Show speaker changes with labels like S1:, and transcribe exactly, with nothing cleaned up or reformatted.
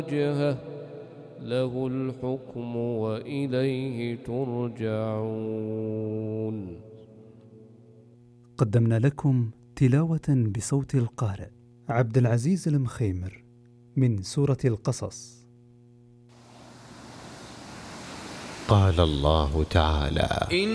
S1: وجهه له الحكم وإليه ترجعون.
S2: قدمنا لكم تلاوة بصوت القارئ عبد العزيز المخيمر من سورة القصص.
S3: قال الله تعالى: